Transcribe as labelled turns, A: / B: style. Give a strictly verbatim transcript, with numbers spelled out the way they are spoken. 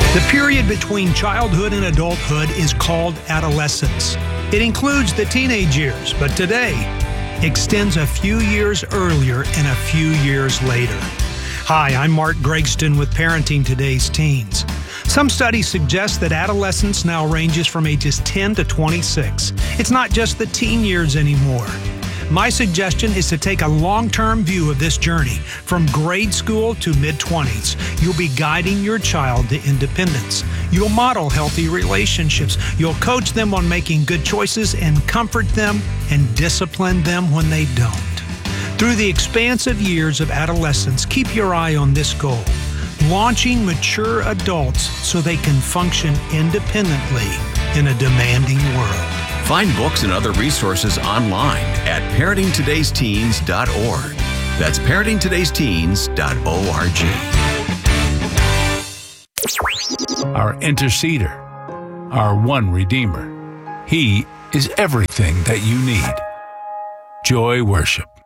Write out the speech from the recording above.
A: The period between childhood and adulthood is called adolescence. It includes the teenage years, but today extends a few years earlier and a few years later. Hi, I'm Mark Gregston with Parenting Today's Teens. Some studies suggest that adolescence now ranges from ages ten to twenty-six. It's not just the teen years anymore. My suggestion is to take a long-term view of this journey from grade school to mid-twenties. You'll be guiding your child to independence. You'll model healthy relationships. You'll coach them on making good choices and comfort them and discipline them when they don't. Through the expansive years of adolescence, keep your eye on this goal: launching mature adults so they can function independently in a demanding world.
B: Find books and other resources online at parenting todays teens dot org. That's parenting todays teens dot org.
C: Our interceder, our one Redeemer. He is everything that you need. Joy Worship.